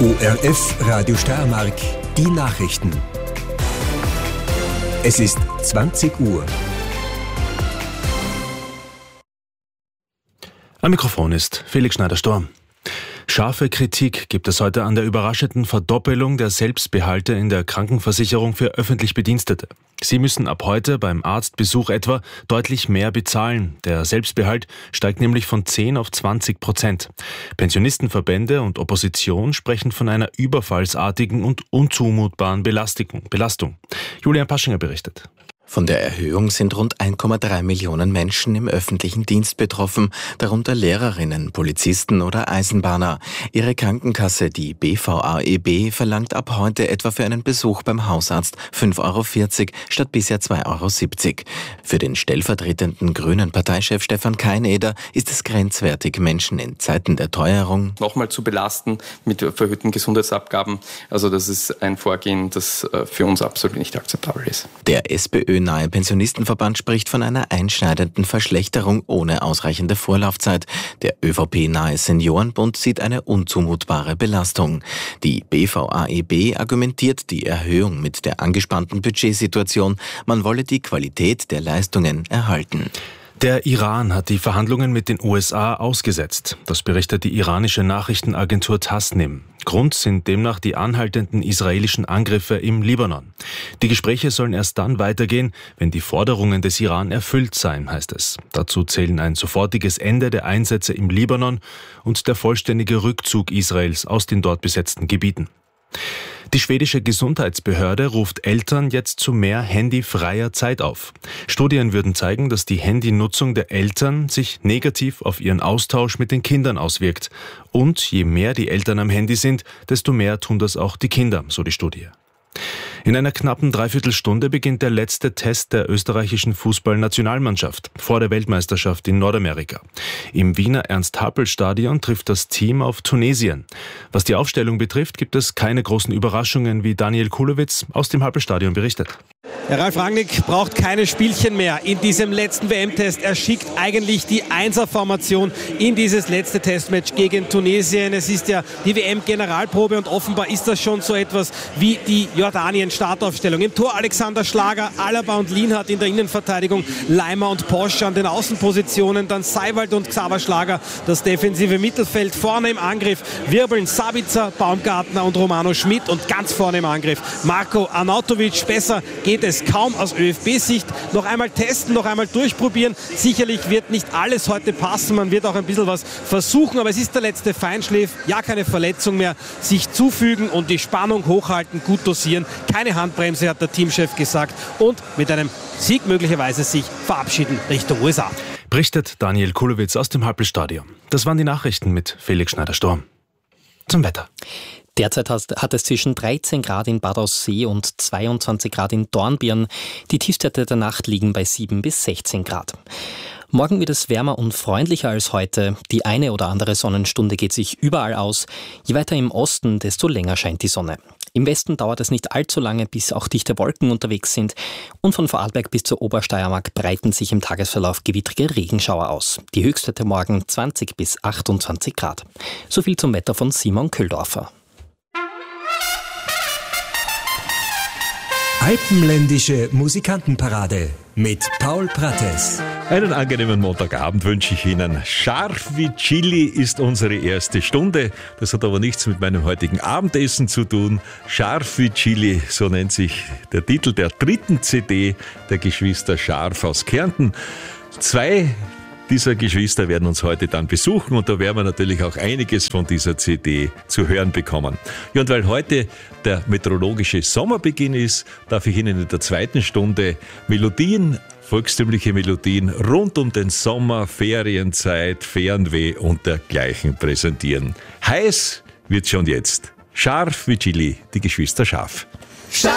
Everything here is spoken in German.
ORF Radio Steiermark, die Nachrichten. Es ist 20 Uhr. Am Mikrofon ist Felix Schneider-Storm. Scharfe Kritik gibt es heute an der überraschenden Verdoppelung der Selbstbehalte in der Krankenversicherung für öffentlich Bedienstete. Sie müssen ab heute beim Arztbesuch etwa deutlich mehr bezahlen. Der Selbstbehalt steigt nämlich von 10 auf 20%. Pensionistenverbände und Opposition sprechen von einer überfallsartigen und unzumutbaren Belastung. Julian Paschinger berichtet. Von der Erhöhung sind rund 1,3 Millionen Menschen im öffentlichen Dienst betroffen, darunter Lehrerinnen, Polizisten oder Eisenbahner. Ihre Krankenkasse, die BVAEB, verlangt ab heute etwa für einen Besuch beim Hausarzt 5,40 € statt bisher 2,70 €. Für den stellvertretenden grünen Parteichef Stefan Keineder ist es grenzwertig, Menschen in Zeiten der Teuerung nochmal zu belasten mit verhöhten Gesundheitsabgaben. Also das ist ein Vorgehen, das für uns absolut nicht akzeptabel ist. Der SPÖ-nahe Pensionistenverband spricht von einer einschneidenden Verschlechterung ohne ausreichende Vorlaufzeit. Der ÖVP-nahe Seniorenbund sieht eine unzumutbare Belastung. Die BVAEB argumentiert die Erhöhung mit der angespannten Budgetsituation. Man wolle die Qualität der Leistungen erhalten. Der Iran hat die Verhandlungen mit den USA ausgesetzt. Das berichtet die iranische Nachrichtenagentur Tasnim. Grund sind demnach die anhaltenden israelischen Angriffe im Libanon. Die Gespräche sollen erst dann weitergehen, wenn die Forderungen des Iran erfüllt seien, heißt es. Dazu zählen ein sofortiges Ende der Einsätze im Libanon und der vollständige Rückzug Israels aus den dort besetzten Gebieten. Die schwedische Gesundheitsbehörde ruft Eltern jetzt zu mehr handyfreier Zeit auf. Studien würden zeigen, dass die Handynutzung der Eltern sich negativ auf ihren Austausch mit den Kindern auswirkt. Und je mehr die Eltern am Handy sind, desto mehr tun das auch die Kinder, so die Studie. In einer knappen Dreiviertelstunde beginnt der letzte Test der österreichischen Fußballnationalmannschaft vor der Weltmeisterschaft in Nordamerika. Im Wiener Ernst-Happel-Stadion trifft das Team auf Tunesien. Was die Aufstellung betrifft, gibt es keine großen Überraschungen, wie Daniel Kulowitz aus dem Happel-Stadion berichtet. Ralf Rangnick braucht keine Spielchen mehr in diesem letzten WM-Test. Er schickt eigentlich die Einser-Formation in dieses letzte Testmatch gegen Tunesien. Es ist ja die WM-Generalprobe und offenbar ist das schon so etwas wie die Jordanien-Startaufstellung. Im Tor Alexander Schlager, Alaba und Lienhardt in der Innenverteidigung, Leimer und Posch an den Außenpositionen, dann Seiwald und Xaver Schlager, das defensive Mittelfeld. Vorne im Angriff wirbeln Sabitzer, Baumgartner und Romano Schmidt und ganz vorne im Angriff Marko Arnautovic. Besser geht es kaum aus ÖFB-Sicht. Noch einmal testen, noch einmal durchprobieren. Sicherlich wird nicht alles heute passen, man wird auch ein bisschen was versuchen, aber es ist der letzte Feinschliff, ja keine Verletzung mehr, sich zufügen und die Spannung hochhalten, gut dosieren. Keine Handbremse, hat der Teamchef gesagt, und mit einem Sieg möglicherweise sich verabschieden Richtung USA. Berichtet Daniel Kulowitz aus dem Happel-Stadion. Das waren die Nachrichten mit Felix Schneider-Storm. Zum Wetter. Derzeit hat es zwischen 13 Grad in Bad Aussee und 22 Grad in Dornbirn. Die Tiefstwerte der Nacht liegen bei 7 bis 16 Grad. Morgen wird es wärmer und freundlicher als heute. Die eine oder andere Sonnenstunde geht sich überall aus. Je weiter im Osten, desto länger scheint die Sonne. Im Westen dauert es nicht allzu lange, bis auch dichte Wolken unterwegs sind. Und von Vorarlberg bis zur Obersteiermark breiten sich im Tagesverlauf gewittrige Regenschauer aus. Die Höchstwerte morgen 20 bis 28 Grad. So viel zum Wetter von Simon Köhldorfer. Alpenländische Musikantenparade mit Paul Prates. Einen angenehmen Montagabend wünsche ich Ihnen. Scharf wie Chili ist unsere erste Stunde. Das hat aber nichts mit meinem heutigen Abendessen zu tun. Scharf wie Chili, so nennt sich der Titel der dritten CD der Geschwister Scharf aus Kärnten. 2 dieser Geschwister werden uns heute dann besuchen und da werden wir natürlich auch einiges von dieser CD zu hören bekommen. Ja, und weil heute der meteorologische Sommerbeginn ist, darf ich Ihnen in der zweiten Stunde Melodien, volkstümliche Melodien rund um den Sommer, Ferienzeit, Fernweh und dergleichen präsentieren. Heiß wird schon jetzt. Scharf wie Chili, die Geschwister Scharf.